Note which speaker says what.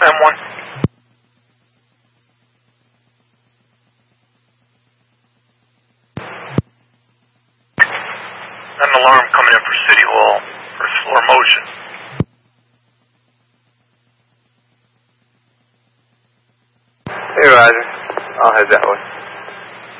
Speaker 1: M1. An alarm coming in for City Hall, first floor motion.
Speaker 2: Hey, Roger. I'll head that way.